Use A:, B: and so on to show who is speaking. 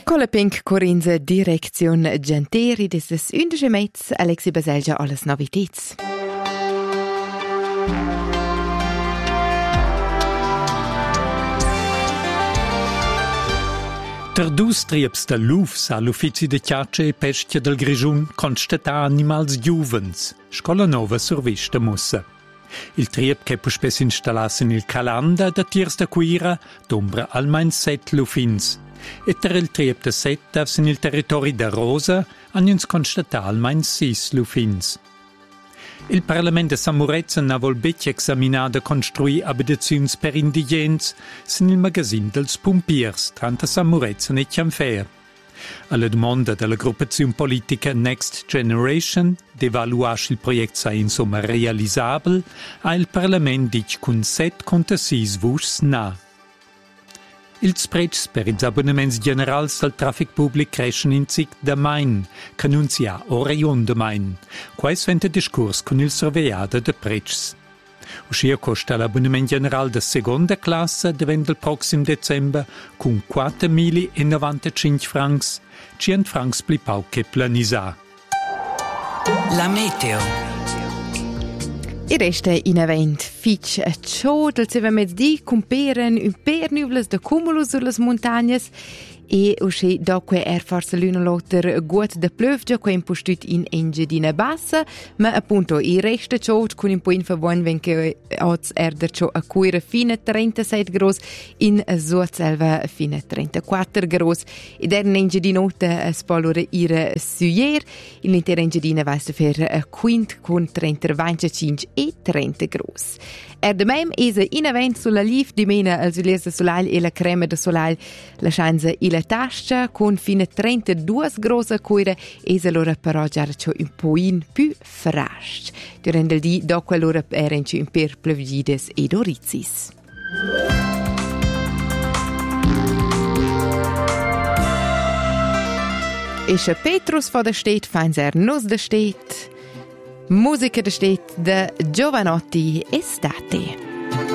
A: Con la Pink Corinza Direzione Genteri des 11 März, Alexi Baselgia alles Novitits.
B: Der dus trieps da lufs all'uffici de Chiace e Pescia del Grigiun constata animals giuvens, scola nova survista mussa. Il triep che può spesso installarsi nel calanda da tiers da cuira d'ombra almain 7 lufins. E ter il triep da 7 nel territorio da Rosa hanno constatato almain 6 lufins. Il Parlamento de Samurezza ha volbet examinato e costruì abitazioni per indigenti nel magazzino dels Pumpiers, tra Samurezza e Chianfer. Alla domanda della gruppazione politica Next Generation di evaluare il progetto sia insomma realizzabile, ha il Parlamento detto con 7 contro 6 voci no. Ils prezzi per gli abbonamenti generali del traffico pubblico crescono in cic da Main, che non si ha orion da Main. Questo è il discorso con il sorvegliato dei prezzi. Uscire costa l'abbonamento generale da seconda classe diventa il prossimo dicembre con 4.095 francs, 100 francs più poco che planisa.
C: La meteo.
A: Il resto in event fitch a ciò del seva mezzdi comperen un per nuvels de cumulo sulle montagne e usci doque forse l'una lotter gut de plövgia che impostut in Engadina bassa, ma appunto il resto ciò con un po' in favore venche oz erder ciò a cuire fine 37 gros in Zuazelva fine 34 gros ed in Engadina spolore ire suier in l'intera Engadina vasta per quint con 25 e 30 gros. De même is in event sulla liv di mena al suliers de solal e la crema de solal la chance e la tascia con fine 32 grossa cuire e allora però già c'è un po' in più frasch. Durante il dì dopo allora erano un per plevgides ed orizis. Ische Petrus von der Stadt, feinser Nuss der Stadt, Musica der Stadt de Giovanotti Estate.